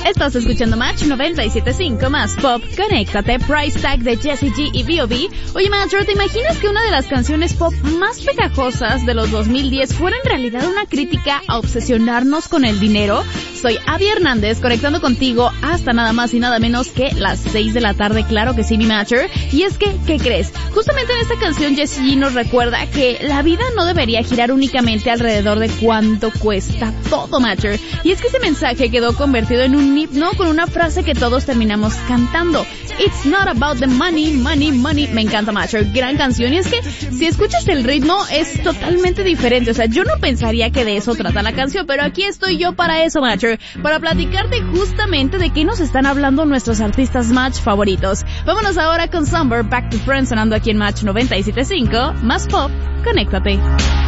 Estás escuchando Match 97.5 más Pop. Conéctate, Price Tag de Jessie G y B.O.B. Oye, Matcher, ¿te imaginas que una de las canciones pop más pegajosas de los 2010 fuera en realidad una crítica a obsesionarnos con el dinero? Soy Abby Hernández, conectando contigo hasta nada más y nada menos que las 6 de la tarde, claro que sí, mi Matcher. Y es que, ¿qué crees? Justamente en esta canción Jessie G nos recuerda que la vida no debería girar únicamente alrededor de cuánto cuesta todo, Matcher. Y es que ese mensaje quedó convertido en un himno con una frase que todos terminamos cantando. It's not about the money, money, money. Me encanta, Matcher, gran canción. Y es que si escuchas el ritmo es totalmente diferente. O sea, yo no pensaría que de eso trata la canción, pero aquí estoy yo para eso, Matcher, para platicarte justamente de qué nos están hablando nuestros artistas Match favoritos. Vámonos ahora con Summer, Back to Friends, sonando aquí en Match 97.5, más Pop. Conéctate.